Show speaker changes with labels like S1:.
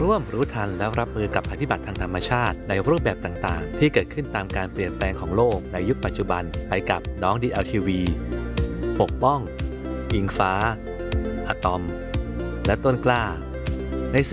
S1: ร่วมรู้ทันและรับมือกับภัยพิบัติทางธรรมชาติในรูปแบบต่างๆที่เกิดขึ้นตามการเปลี่ยนแปลงของโลกในยุคปัจจุบันไปกับน้อง DLTV ปกป้องอิงฟ้าอะตอมและต้นกล้าใน